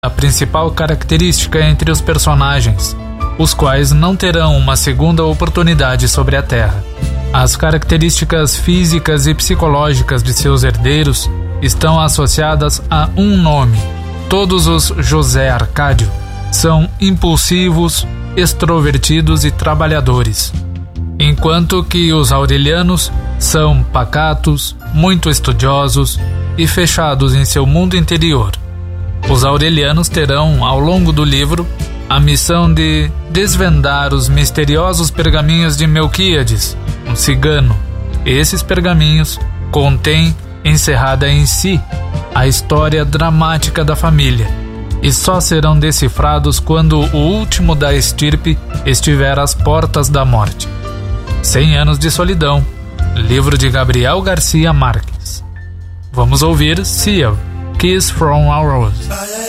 a principal característica entre os personagens, os quais não terão uma segunda oportunidade sobre a Terra. As características físicas e psicológicas de seus herdeiros estão associadas a um nome. Todos os José Arcádio são impulsivos, extrovertidos e trabalhadores, enquanto que os Aurelianos são pacatos, muito estudiosos e fechados em seu mundo interior. Os Aurelianos terão, ao longo do livro, a missão de desvendar os misteriosos pergaminhos de Melquíades, um cigano. Esses pergaminhos contêm, encerrada em si, a história dramática da família, e só serão decifrados quando o último da estirpe estiver às portas da morte. 100 Anos de Solidão, livro de Gabriel Garcia Marques. Vamos ouvir Seal, Kiss from a Rose.